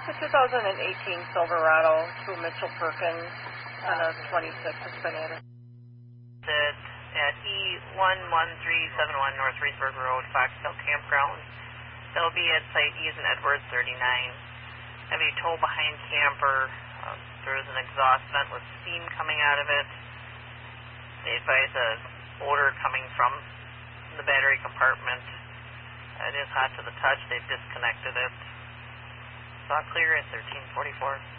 The 2018 Silverado to Mitchell Perkins on a 26 has been added. At E11371 North Reedsburg Road, Foxtail Campground. They'll be at site E as in Edward 39. Have a tow behind camper. There is an exhaust vent with steam coming out of it. They advise an odor coming from the battery compartment. It is hot to the touch. They've disconnected it. It's all clear at 1344.